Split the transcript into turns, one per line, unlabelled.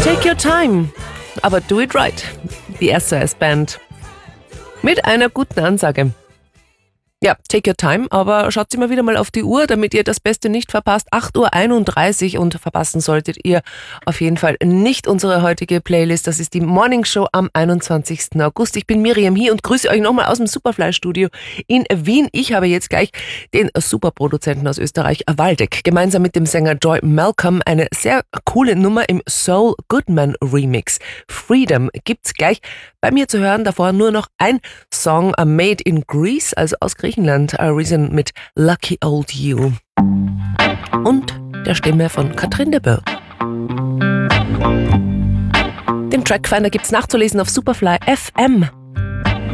Take your time, aber do it right. Die SOS-Band mit einer guten Ansage. Ja, take your time, aber schaut immer wieder mal auf die Uhr, damit ihr das Beste nicht verpasst. 8:31 Uhr und verpassen solltet ihr auf jeden Fall nicht unsere heutige Playlist. Das ist die Morning Show am 21. August. Ich bin Miriam hier und grüße euch nochmal aus dem Superfly-Studio in Wien. Ich habe jetzt gleich den Superproduzenten aus Österreich, Waldeck, gemeinsam mit dem Sänger Joy Malcolm eine sehr coole Nummer im Saul Goodman Remix. Freedom gibt's gleich bei mir zu hören. Davor nur noch ein Song, Made in Greece, also aus Griechenland, Reason mit Lucky Old You. Und der Stimme von Katrin de Boer. Den Trackfinder gibt's nachzulesen auf Superfly FM.